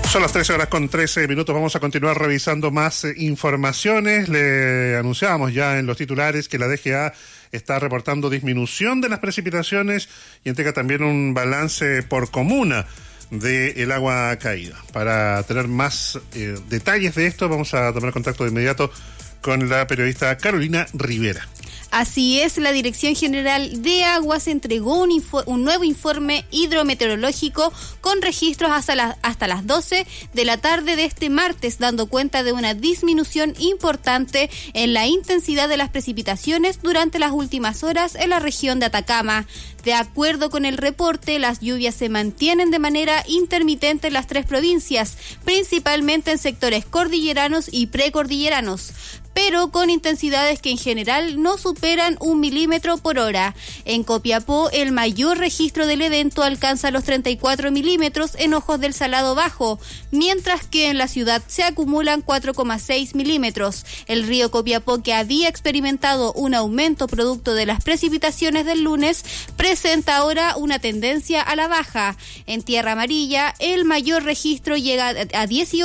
Son las 13:13. Vamos a continuar revisando más informaciones. Le anunciábamos ya en los titulares que la DGA está reportando disminución de las precipitaciones y entrega también un balance por comuna del agua caída. Para tener más detalles de esto, vamos a tomar contacto de inmediato con la periodista Carolina Rivera. Así es, la Dirección General de Aguas entregó un nuevo informe hidrometeorológico con registros hasta las 12 de la tarde de este martes, dando cuenta de una disminución importante en la intensidad de las precipitaciones durante las últimas horas en la región de Atacama. De acuerdo con el reporte, las lluvias se mantienen de manera intermitente en las tres provincias, principalmente en sectores cordilleranos y precordilleranos, pero con intensidades que en general no superan 1 milímetro por hora. En Copiapó, el mayor registro del evento alcanza los 34 milímetros en Ojos del Salado Bajo, mientras que en la ciudad se acumulan 4,6 milímetros. El río Copiapó, que había experimentado un aumento producto de las precipitaciones del lunes, presenta ahora una tendencia a la baja. En Tierra Amarilla, el mayor registro llega a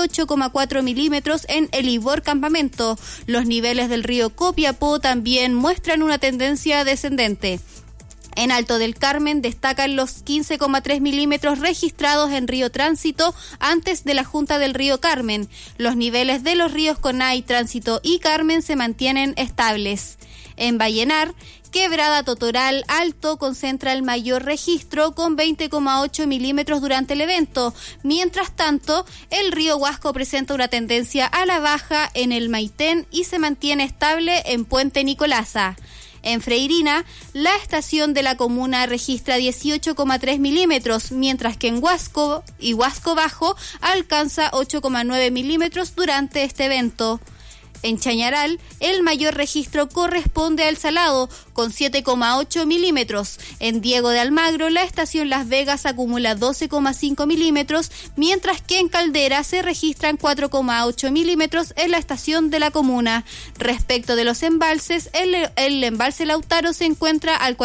18,4 milímetros en el Ibor Campamento. Los niveles del río Copiapó también muestran una tendencia descendente. En Alto del Carmen destacan los 15,3 milímetros registrados en Río Tránsito antes de la junta del río Carmen. Los niveles de los ríos Conay, Tránsito y Carmen se mantienen estables. En Vallenar, Quebrada Totoral Alto concentra el mayor registro con 20,8 milímetros durante el evento. Mientras tanto, el río Huasco presenta una tendencia a la baja en el Maitén y se mantiene estable en Puente Nicolasa. En Freirina, la estación de la comuna registra 18,3 milímetros, mientras que en Huasco y Huasco Bajo alcanza 8,9 milímetros durante este evento. En Chañaral, el mayor registro corresponde al Salado, con 7,8 milímetros. En Diego de Almagro, la estación Las Vegas acumula 12,5 milímetros, mientras que en Caldera se registran 4,8 milímetros en la estación de la comuna. Respecto de los embalses, el embalse Lautaro se encuentra al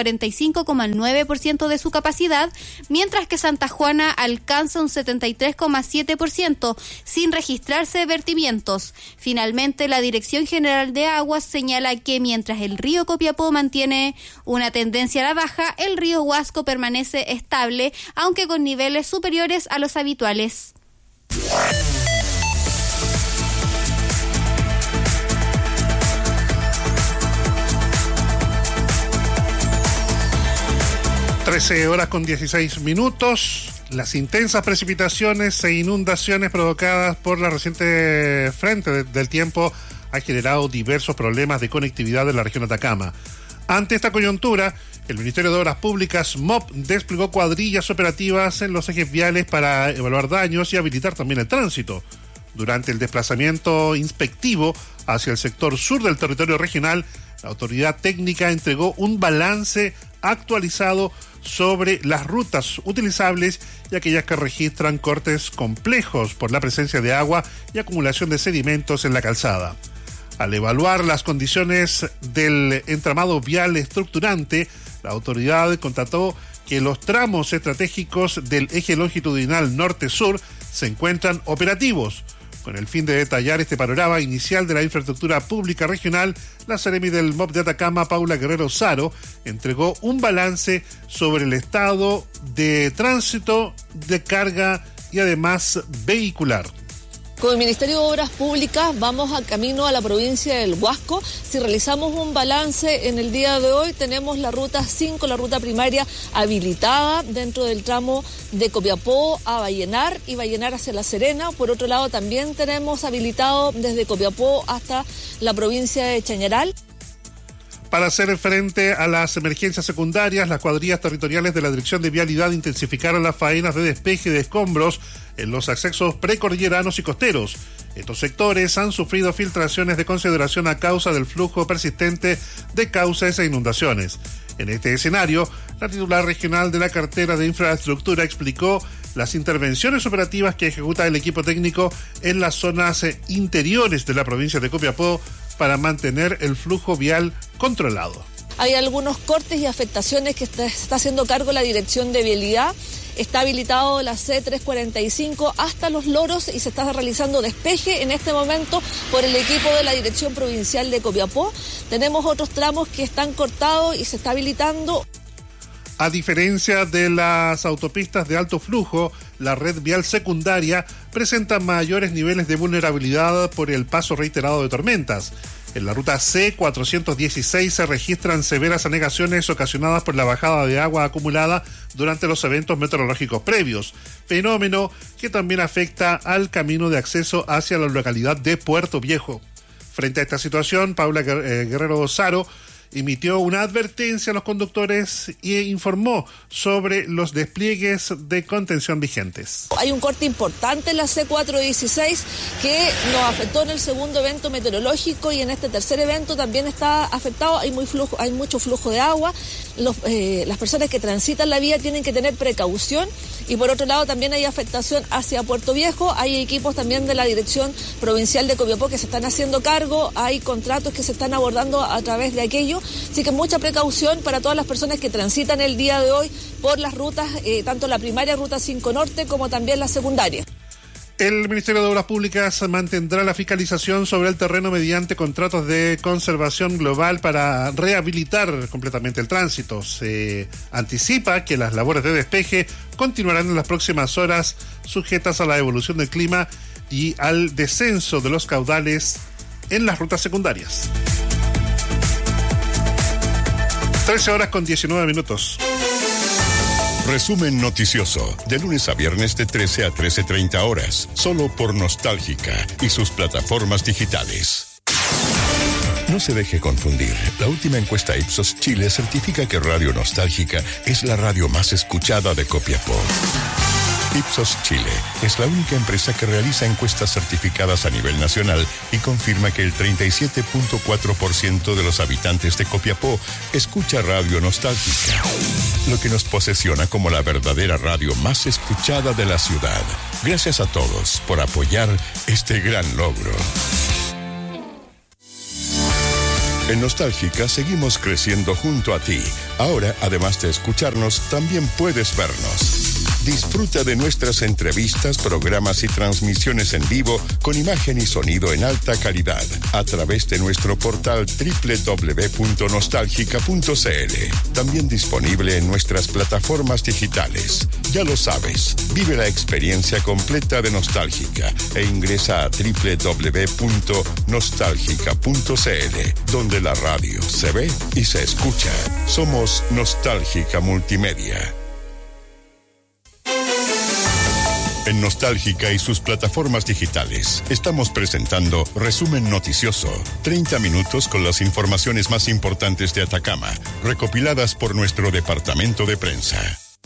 45,9% de su capacidad, mientras que Santa Juana alcanza un 73,7%, sin registrarse vertimientos. Finalmente, la Dirección General de Aguas señala que mientras el río Copiapó mantiene una tendencia a la baja, el río Huasco permanece estable, aunque con niveles superiores a los habituales. (13:16). Las intensas precipitaciones e inundaciones provocadas por la reciente frente del tiempo han generado diversos problemas de conectividad en la región de Atacama. Ante esta coyuntura, el Ministerio de Obras Públicas, MOP, desplegó cuadrillas operativas en los ejes viales para evaluar daños y habilitar también el tránsito. Durante el desplazamiento inspectivo hacia el sector sur del territorio regional, la autoridad técnica entregó un balance actualizado sobre las rutas utilizables y aquellas que registran cortes complejos por la presencia de agua y acumulación de sedimentos en la calzada. Al evaluar las condiciones del entramado vial estructurante, la autoridad constató que los tramos estratégicos del eje longitudinal norte-sur se encuentran operativos. Con el fin de detallar este panorama inicial de la infraestructura pública regional, la Seremi del MOP de Atacama, Paula Guerrero Saro, entregó un balance sobre el estado de tránsito, de carga y además vehicular. Con el Ministerio de Obras Públicas vamos a camino a la provincia del Huasco. Si realizamos un balance en el día de hoy, tenemos la ruta 5, la ruta primaria, habilitada dentro del tramo de Copiapó a Vallenar y Vallenar hacia La Serena. Por otro lado, también tenemos habilitado desde Copiapó hasta la provincia de Chañaral. Para hacer frente a las emergencias secundarias, las cuadrillas territoriales de la Dirección de Vialidad intensificaron las faenas de despeje de escombros en los accesos precordilleranos y costeros. Estos sectores han sufrido filtraciones de consideración a causa del flujo persistente de cauces e inundaciones. En este escenario, la titular regional de la cartera de infraestructura explicó las intervenciones operativas que ejecuta el equipo técnico en las zonas interiores de la provincia de Copiapó para mantener el flujo vial controlado. Hay algunos cortes y afectaciones que está haciendo cargo la Dirección de Vialidad. está habilitado la C345 hasta Los Loros y se está realizando despeje en este momento por el equipo de la Dirección Provincial de Copiapó. Tenemos otros tramos que están cortados y se está habilitando. A diferencia de las autopistas de alto flujo, la red vial secundaria presenta mayores niveles de vulnerabilidad por el paso reiterado de tormentas. En la ruta C416 se registran severas anegaciones ocasionadas por la bajada de agua acumulada durante los eventos meteorológicos previos, fenómeno que también afecta al camino de acceso hacia la localidad de Puerto Viejo. Frente a esta situación, Paula Guerrero Saro emitió una advertencia a los conductores e informó sobre los despliegues de contención vigentes. Hay un corte importante en la C416 que nos afectó en el segundo evento meteorológico y en este tercer evento también está afectado. Hay mucho flujo de agua. Las personas que transitan la vía tienen que tener precaución y por otro lado también hay afectación hacia Puerto Viejo. Hay equipos también de la Dirección Provincial de Copiapó que se están haciendo cargo. Hay contratos que se están abordando a través de aquello. Así que mucha precaución para todas las personas que transitan el día de hoy por las rutas, tanto la primaria, Ruta 5 Norte, como también la secundaria. El Ministerio de Obras Públicas mantendrá la fiscalización sobre el terreno mediante contratos de conservación global para rehabilitar completamente el tránsito. Se anticipa que las labores de despeje continuarán en las próximas horas, sujetas a la evolución del clima y al descenso de los caudales en las rutas secundarias. 13:19. Resumen noticioso, de lunes a viernes de 13 a 13:30 horas, solo por Nostálgica y sus plataformas digitales. No se deje confundir. La última encuesta Ipsos Chile certifica que Radio Nostálgica es la radio más escuchada de Copiapó. Ipsos Chile es la única empresa que realiza encuestas certificadas a nivel nacional y confirma que el 37.4% de los habitantes de Copiapó escucha Radio Nostálgica, lo que nos posesiona como la verdadera radio más escuchada de la ciudad. Gracias a todos por apoyar este gran logro. En Nostálgica seguimos creciendo junto a ti. Ahora, además de escucharnos, también puedes vernos. Disfruta de nuestras entrevistas, programas y transmisiones en vivo con imagen y sonido en alta calidad a través de nuestro portal www.nostalgica.cl. También disponible en nuestras plataformas digitales. Ya lo sabes, vive la experiencia completa de Nostálgica e ingresa a www.nostalgica.cl, donde la radio se ve y se escucha. Somos Nostálgica Multimedia. En Nostálgica y sus plataformas digitales, estamos presentando Resumen Noticioso. 30 minutos con las informaciones más importantes de Atacama, recopiladas por nuestro departamento de prensa.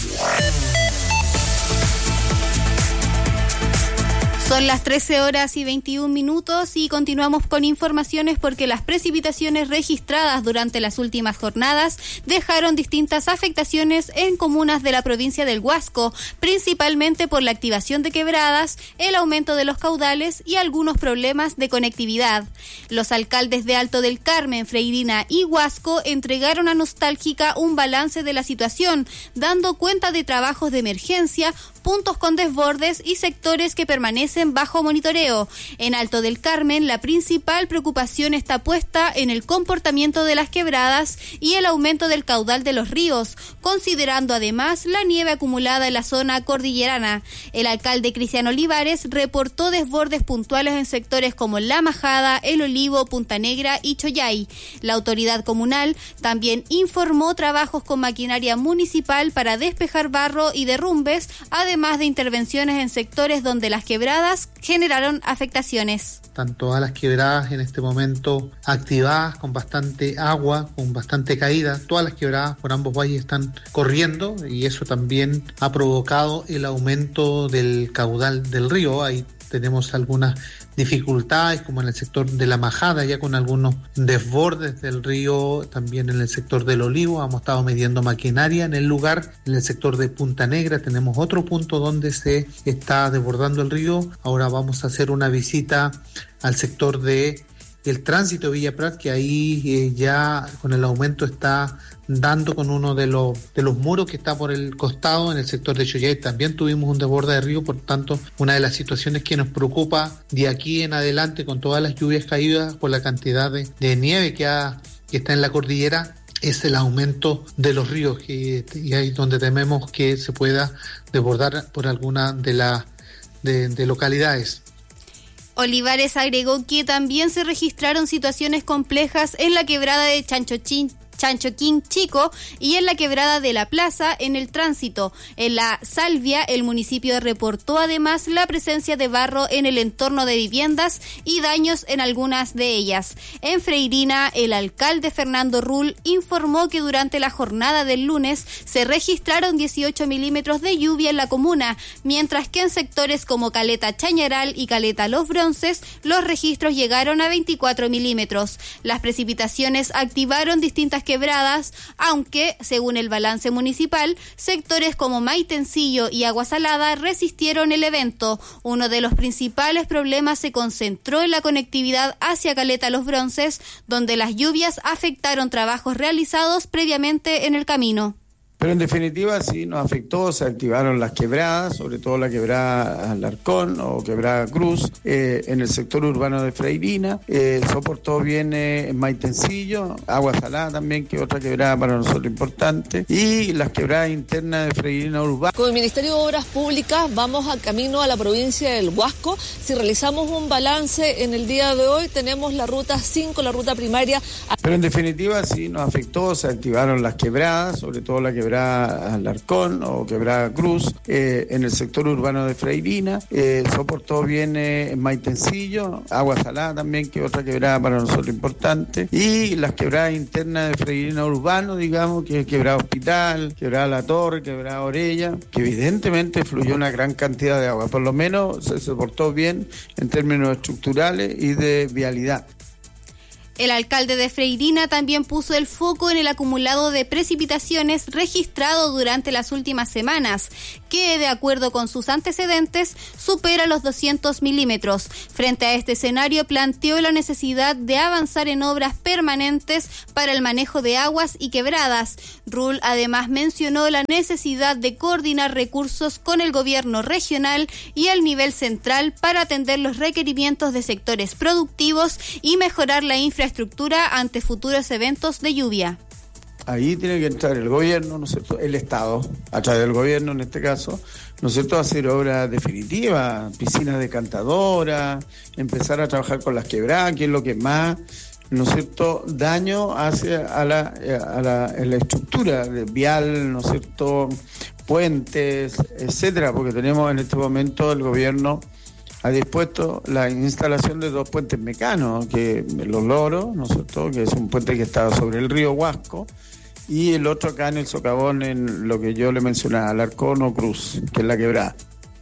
Son las 13:21 y continuamos con informaciones porque las precipitaciones registradas durante las últimas jornadas dejaron distintas afectaciones en comunas de la provincia del Huasco, principalmente por la activación de quebradas, el aumento de los caudales y algunos problemas de conectividad. Los alcaldes de Alto del Carmen, Freirina y Huasco entregaron a Nostálgica un balance de la situación, dando cuenta de trabajos de emergencia, puntos con desbordes y sectores que permanecen bajo monitoreo. En Alto del Carmen, la principal preocupación está puesta en el comportamiento de las quebradas y el aumento del caudal de los ríos, considerando además la nieve acumulada en la zona cordillerana. El alcalde Cristian Olivares reportó desbordes puntuales en sectores como La Majada, El Olivo, Punta Negra y Choyay. La autoridad comunal también informó trabajos con maquinaria municipal para despejar barro y derrumbes, además de intervenciones en sectores donde las quebradas generaron afectaciones. Están todas las quebradas en este momento activadas, con bastante agua, con bastante caída. Todas las quebradas por ambos valles están corriendo y eso también ha provocado el aumento del caudal del río. Ahí tenemos algunas dificultades, como en el sector de La Majada, ya con algunos desbordes del río, también en el sector del Olivo. Hemos estado midiendo maquinaria en el lugar. En el sector de Punta Negra tenemos otro punto donde se está desbordando el río. Ahora vamos a hacer una visita al sector de el tránsito de Villa Prat, que ahí ya con el aumento está dando con uno de los muros que está por el costado en el sector de Choyay. También tuvimos un desborde de río, por tanto, una de las situaciones que nos preocupa de aquí en adelante, con todas las lluvias caídas, por la cantidad de nieve que está en la cordillera, es el aumento de los ríos, y ahí donde tememos que se pueda desbordar por alguna de las de localidades. Olivares agregó que también se registraron situaciones complejas en la quebrada de Chanchoquín Chico y en la quebrada de la Plaza en el tránsito. En la Salvia, el municipio reportó además la presencia de barro en el entorno de viviendas y daños en algunas de ellas. En Freirina, el alcalde Fernando Rull informó que durante la jornada del lunes se registraron 18 milímetros de lluvia en la comuna, mientras que en sectores como Caleta Chañaral y Caleta Los Bronces los registros llegaron a 24 milímetros. Las precipitaciones activaron distintas quebradas, aunque, según el balance municipal, sectores como Maitencillo y Agua Salada resistieron el evento. Uno de los principales problemas se concentró en la conectividad hacia Caleta Los Bronces, donde las lluvias afectaron trabajos realizados previamente en el camino. Pero en definitiva sí nos afectó, se activaron las quebradas, sobre todo la quebrada Alarcón o quebrada Cruz, en el sector urbano de Freirina, soportó bien Maitencillo, Agua Salada también, que es otra quebrada para nosotros importante, y las quebradas internas de Freirina urbana. Con el Ministerio de Obras Públicas vamos a camino a la provincia del Huasco. Si realizamos un balance en el día de hoy, tenemos la ruta 5, la ruta primaria. Pero en definitiva sí nos afectó, se activaron las quebradas, sobre todo la quebrada Alarcón o quebrada Cruz, en el sector urbano de Freirina, soportó bien Maitencillo, Agua Salada también, que es otra quebrada para nosotros importante, y las quebradas internas de Freirina urbano, digamos, que es quebrada Hospital, quebrada La Torre, quebrada Orella, que evidentemente fluyó una gran cantidad de agua, por lo menos se soportó bien en términos estructurales y de vialidad. El alcalde de Freirina también puso el foco en el acumulado de precipitaciones registrado durante las últimas semanas, que, de acuerdo con sus antecedentes, supera los 200 milímetros. Frente a este escenario, planteó la necesidad de avanzar en obras permanentes para el manejo de aguas y quebradas. Rull además mencionó la necesidad de coordinar recursos con el gobierno regional y el nivel central para atender los requerimientos de sectores productivos y mejorar la infraestructura ante futuros eventos de lluvia. Ahí tiene que entrar el gobierno, ¿no es cierto?, el Estado, a través del gobierno en este caso, ¿no es cierto?, hacer obras definitivas, piscinas decantadoras, empezar a trabajar con las quebradas, que es lo que más, ¿no es cierto?, daño hace a la estructura vial, ¿no es cierto?, puentes, etcétera, porque tenemos en este momento el gobierno ha dispuesto la instalación de 2 puentes mecanos, que Los Loros, ¿no es cierto?, que es un puente que está sobre el río Huasco, y el otro acá en el socavón, en lo que yo le mencionaba, Alarcón o Cruz, que es la quebrada.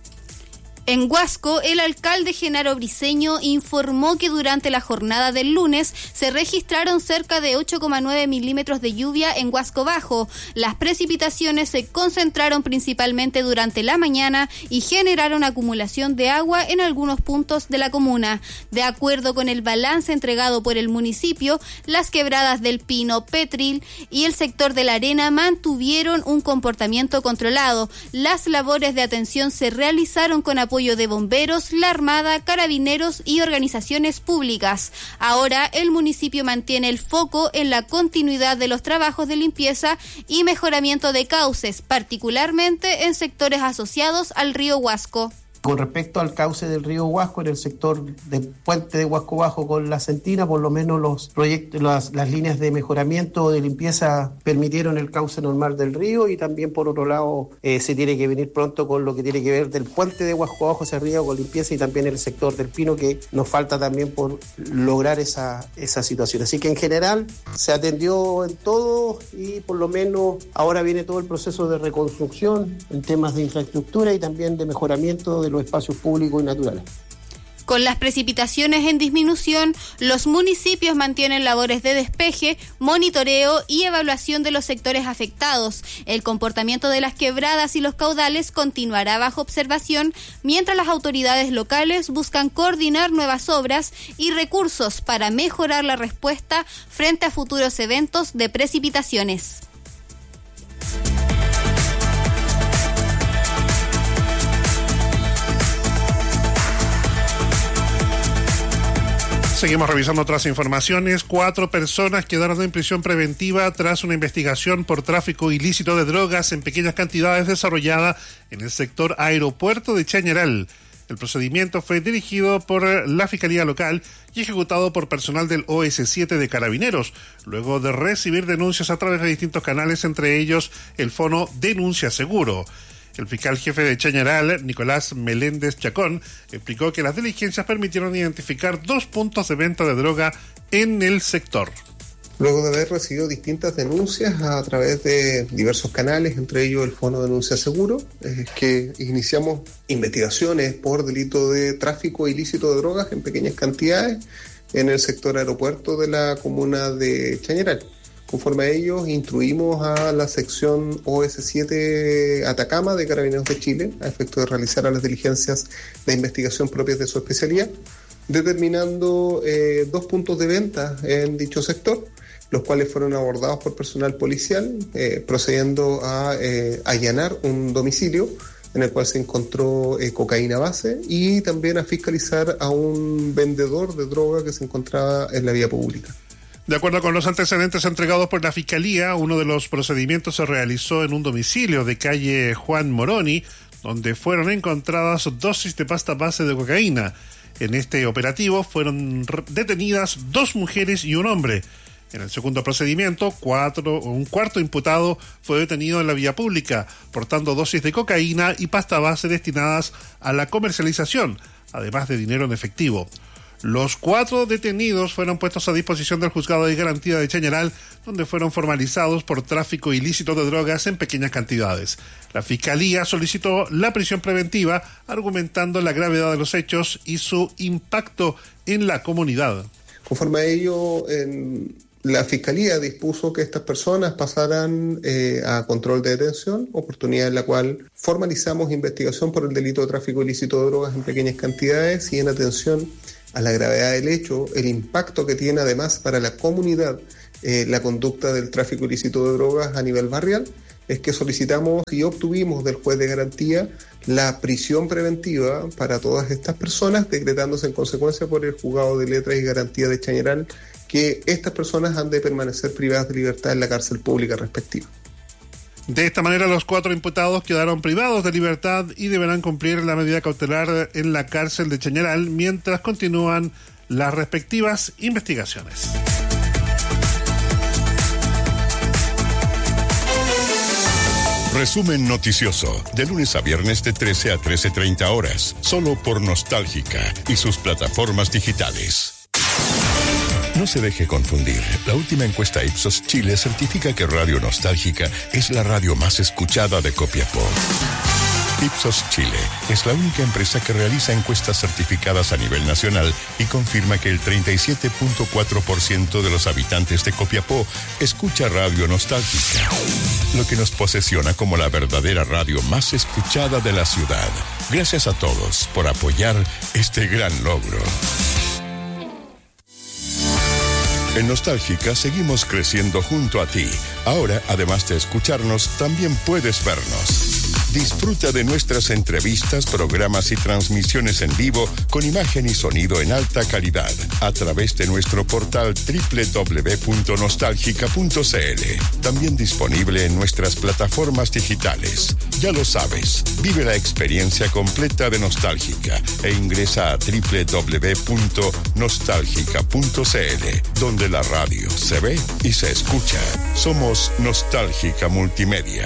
En Huasco, el alcalde Genaro Briceño informó que durante la jornada del lunes se registraron cerca de 8,9 milímetros de lluvia en Huasco Bajo. Las precipitaciones se concentraron principalmente durante la mañana y generaron acumulación de agua en algunos puntos de la comuna. De acuerdo con el balance entregado por el municipio, las quebradas del Pino, Petril y el sector de la Arena mantuvieron un comportamiento controlado. Las labores de atención se realizaron con apoyo de bomberos, la Armada, carabineros y organizaciones públicas. Ahora el municipio mantiene el foco en la continuidad de los trabajos de limpieza y mejoramiento de cauces, particularmente en sectores asociados al río Huasco. Con respecto al cauce del río Huasco, en el sector del puente de Huasco Bajo con la Sentina, por lo menos los proyectos, las líneas de mejoramiento o de limpieza permitieron el cauce normal del río, y también por otro lado se tiene que venir pronto con lo que tiene que ver del puente de Huasco Bajo hacia arriba con limpieza, y también el sector del Pino, que nos falta también por lograr esa situación. Así que en general se atendió en todo, y por lo menos ahora viene todo el proceso de reconstrucción en temas de infraestructura y también de mejoramiento de los espacios públicos y naturales. Con las precipitaciones en disminución, los municipios mantienen labores de despeje, monitoreo y evaluación de los sectores afectados. El comportamiento de las quebradas y los caudales continuará bajo observación, mientras las autoridades locales buscan coordinar nuevas obras y recursos para mejorar la respuesta frente a futuros eventos de precipitaciones. Seguimos revisando otras informaciones. 4 personas quedaron en prisión preventiva tras una investigación por tráfico ilícito de drogas en pequeñas cantidades desarrollada en el sector aeropuerto de Chañaral. El procedimiento fue dirigido por la Fiscalía Local y ejecutado por personal del OS7 de Carabineros, luego de recibir denuncias a través de distintos canales, entre ellos el Fono Denuncia Seguro. El fiscal jefe de Chañaral, Nicolás Meléndez Chacón, explicó que las diligencias permitieron identificar 2 puntos de venta de droga en el sector. Luego de haber recibido distintas denuncias a través de diversos canales, entre ellos el Fono Denuncia Seguro, que iniciamos investigaciones por delito de tráfico ilícito de drogas en pequeñas cantidades en el sector aeropuerto de la comuna de Chañaral. Conforme a ellos, instruimos a la sección OS7 Atacama de Carabineros de Chile a efecto de realizar las diligencias de investigación propias de su especialidad, determinando 2 puntos de venta en dicho sector, los cuales fueron abordados por personal policial, procediendo a allanar un domicilio en el cual se encontró cocaína base, y también a fiscalizar a un vendedor de droga que se encontraba en la vía pública. De acuerdo con los antecedentes entregados por la Fiscalía, uno de los procedimientos se realizó en un domicilio de calle Juan Moroni, donde fueron encontradas dosis de pasta base de cocaína. En este operativo fueron detenidas 2 mujeres y un hombre. En el segundo procedimiento, un cuarto imputado fue detenido en la vía pública, portando dosis de cocaína y pasta base destinadas a la comercialización, además de dinero en efectivo. Los 4 detenidos fueron puestos a disposición del Juzgado de Garantía de Chañaral, donde fueron formalizados por tráfico ilícito de drogas en pequeñas cantidades. La Fiscalía solicitó la prisión preventiva, argumentando la gravedad de los hechos y su impacto en la comunidad. Conforme a ello, la Fiscalía dispuso que estas personas pasaran a control de detención, oportunidad en la cual formalizamos investigación por el delito de tráfico ilícito de drogas en pequeñas cantidades, y en atención a la gravedad del hecho, el impacto que tiene además para la comunidad la conducta del tráfico ilícito de drogas a nivel barrial, es que solicitamos y obtuvimos del juez de garantía la prisión preventiva para todas estas personas, decretándose en consecuencia por el Juzgado de Letras y Garantía de Chañaral que estas personas han de permanecer privadas de libertad en la cárcel pública respectiva. De esta manera, los 4 imputados quedaron privados de libertad y deberán cumplir la medida cautelar en la cárcel de Chañaral mientras continúan las respectivas investigaciones. Resumen noticioso, de lunes a viernes de 13 a 13:30 horas, solo por Nostálgica y sus plataformas digitales. No se deje confundir. La última encuesta Ipsos Chile certifica que Radio Nostálgica es la radio más escuchada de Copiapó. Ipsos Chile es la única empresa que realiza encuestas certificadas a nivel nacional y confirma que el 37.4% de los habitantes de Copiapó escucha Radio Nostálgica, lo que nos posesiona como la verdadera radio más escuchada de la ciudad. Gracias a todos por apoyar este gran logro. En Nostálgica seguimos creciendo junto a ti. Ahora, además de escucharnos, también puedes vernos. Disfruta de nuestras entrevistas, programas y transmisiones en vivo con imagen y sonido en alta calidad a través de nuestro portal www.nostalgica.cl. También disponible en nuestras plataformas digitales. Ya lo sabes, vive la experiencia completa de Nostálgica e ingresa a www.nostalgica.cl, donde la radio se ve y se escucha. Somos Nostálgica Multimedia.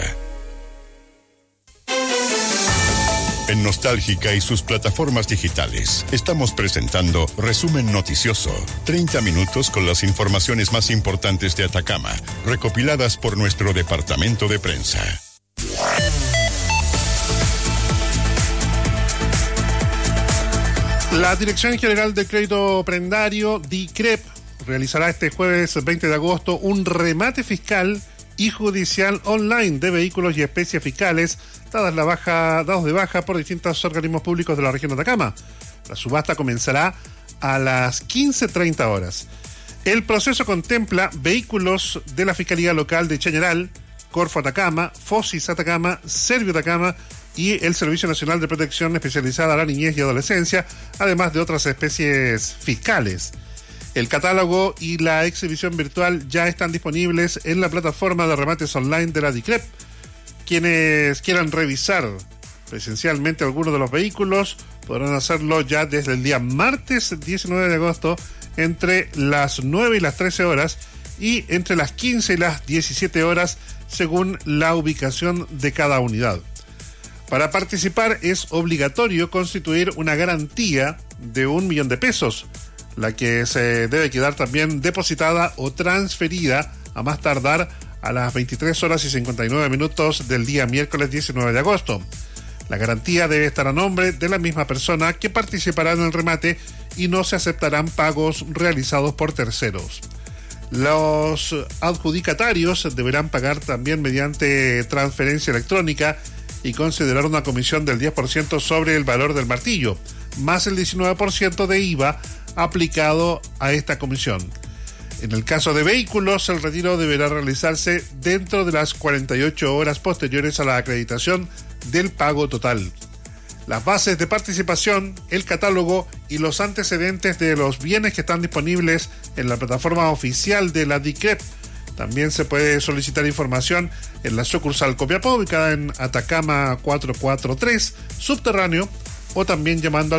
En Nostálgica y sus plataformas digitales estamos presentando Resumen Noticioso, 30 minutos con las informaciones más importantes de Atacama, recopiladas por nuestro departamento de prensa. La Dirección General de Crédito Prendario, DICREP, realizará este jueves 20 de agosto un remate fiscal y judicial online de vehículos y especies fiscales dados de baja por distintos organismos públicos de la región de Atacama. La subasta comenzará a las 15:30 horas. El proceso contempla vehículos de la Fiscalía Local de Chañaral, Corfo Atacama, Fosis Atacama, Servio Atacama y el Servicio Nacional de Protección Especializada a la Niñez y Adolescencia, además de otras especies fiscales. El catálogo y la exhibición virtual ya están disponibles en la plataforma de remates online de la DICREP. Quienes quieran revisar presencialmente algunos de los vehículos podrán hacerlo ya desde el día martes 19 de agosto entre las 9 y las 13 horas y entre las 15 y las 17 horas según la ubicación de cada unidad. Para participar es obligatorio constituir una garantía de 1 millón de pesos, la que se debe quedar también depositada o transferida a más tardar a las 23 horas y 59 minutos del día miércoles 19 de agosto. La garantía debe estar a nombre de la misma persona que participará en el remate y no se aceptarán pagos realizados por terceros. Los adjudicatarios deberán pagar también mediante transferencia electrónica y considerar una comisión del 10% sobre el valor del martillo, más el 19% de IVA aplicado a esta comisión. En el caso de vehículos, el retiro deberá realizarse dentro de las 48 horas posteriores a la acreditación del pago total. Las bases de participación, el catálogo y los antecedentes de los bienes que están disponibles en la plataforma oficial de la DICREP. También se puede solicitar información en la sucursal Copiapó, ubicada en Atacama 443, subterráneo, o también llamando al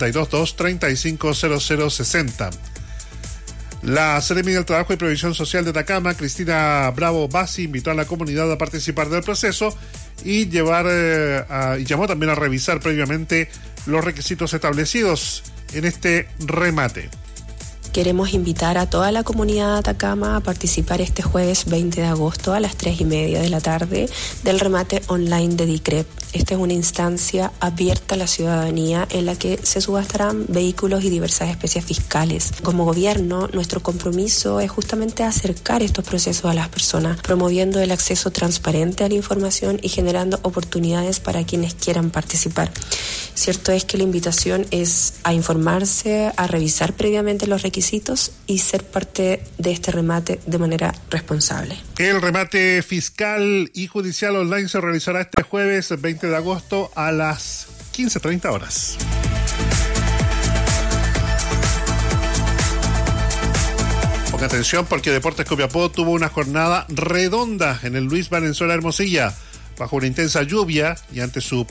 522-350060. La Seremi del Trabajo y Previsión Social de Atacama, Cristina Bravo Bassi, invitó a la comunidad a participar del proceso y llamó también a revisar previamente los requisitos establecidos en este remate. Queremos invitar a toda la comunidad de Atacama a participar este jueves 20 de agosto a las 3:30 de la tarde del remate online de DICREP. Esta es una instancia abierta a la ciudadanía en la que se subastarán vehículos y diversas especies fiscales. Como gobierno, nuestro compromiso es justamente acercar estos procesos a las personas, promoviendo el acceso transparente a la información y generando oportunidades para quienes quieran participar. Cierto es que la invitación es a informarse, a revisar previamente los requisitos y ser parte de este remate de manera responsable. El remate fiscal y judicial online se realizará este jueves 20 de agosto a las 15:30 horas. Ponga atención porque Deportes Copiapó tuvo una jornada redonda en el Luis Valenzuela Hermosilla. Bajo una intensa lluvia y ante su